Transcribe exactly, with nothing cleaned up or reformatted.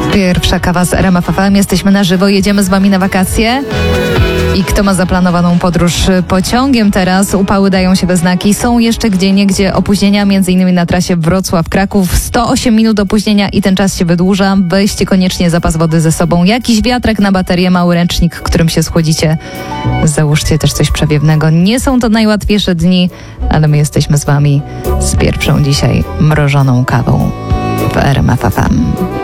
Pierwsza kawa z R M F F M. Jesteśmy na żywo, jedziemy z wami na wakacje. I kto ma zaplanowaną podróż pociągiem teraz? Upały dają się we znaki. Są jeszcze gdzieniegdzie opóźnienia, między innymi na trasie Wrocław-Kraków. sto osiem minut opóźnienia i ten czas się wydłuża. Weźcie koniecznie zapas wody ze sobą. Jakiś wiatrak na baterię, mały ręcznik, którym się schłodzicie. Załóżcie też coś przewiewnego. Nie są to najłatwiejsze dni, ale my jesteśmy z wami z pierwszą dzisiaj mrożoną kawą w R M F F M.